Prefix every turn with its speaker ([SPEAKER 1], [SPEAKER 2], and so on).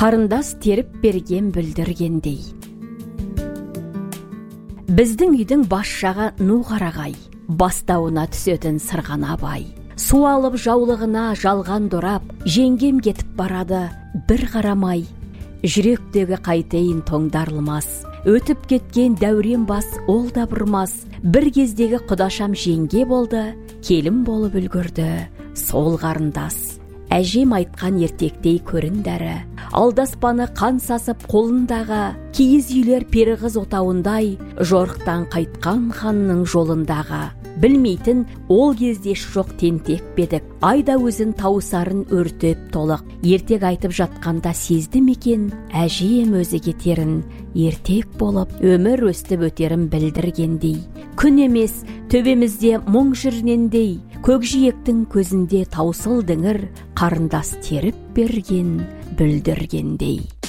[SPEAKER 1] қарындас теріп берген бүлдіргендей. Біздің үйдің бас жағы ну қарағай, бастауына түсетін сырғана бай. Су алып жаулығына жалған дорап, жеңгем кетіп барады, бір қарамай. Жүректегі қайтейін тоңдарылмас, өтіп кеткен дәурен бас ол да бұрмас. Бір кездегі құдашам жеңге болды, келін болып үлгірді сол қарындас. Әжем айтқан ертектей көріндәрі, алдаспаны қан сасып қолындағы, киіз үйлер періғыз отауындай, жорықтан қайтқан ханның жолындағы. Білмейтін ол кезде жоқ тентек бедік, айда өзін тауысарын өртеп толық. Ертек айтып жатқанда сезді мекен, әжем өзі кетерін, ертек болып өмір өстіп өтерін білдіргендей. Күн емес төбемізде мұң жүргендей, көкжиектің көзінде таусыл діңір, қарындас теріп берген бүлдіргендей.